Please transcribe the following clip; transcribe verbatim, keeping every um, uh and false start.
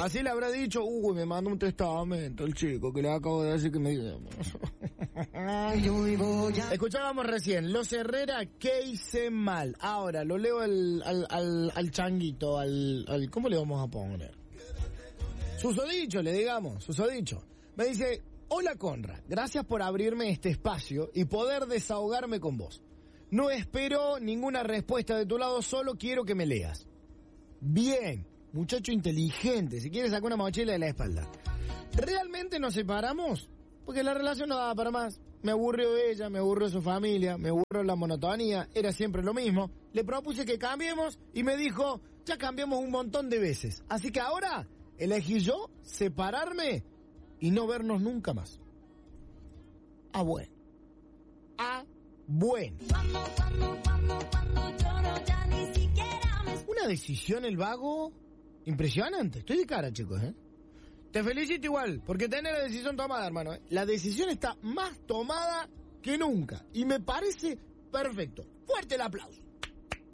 Así le habrá dicho, uy, me manda un testamento el chico que le acabo de decir que me... Escuchábamos recién, los Herrera, ¿qué hice mal? Ahora, lo leo al, al, al, al changuito, al, al... ¿Cómo le vamos a poner? Susodicho, le digamos, susodicho. Me dice, hola Conrad, gracias por abrirme este espacio y poder desahogarme con vos. No espero ninguna respuesta de tu lado, solo quiero que me leas. Bien, muchacho inteligente, si quieres sacar una mochila de la espalda. ¿Realmente nos separamos? Porque la relación no daba para más. Me aburrió ella, me aburrió su familia, me aburrió la monotonía, era siempre lo mismo. Le propuse que cambiemos y me dijo, ya cambiamos un montón de veces. Así que ahora elegí yo separarme y no vernos nunca más. Ah, bueno. Ah, bueno. Una decisión el vago impresionante. Estoy de cara, chicos, ¿eh? Te felicito igual, porque tenés la decisión tomada, hermano, ¿eh? La decisión está más tomada que nunca. Y me parece perfecto. Fuerte el aplauso.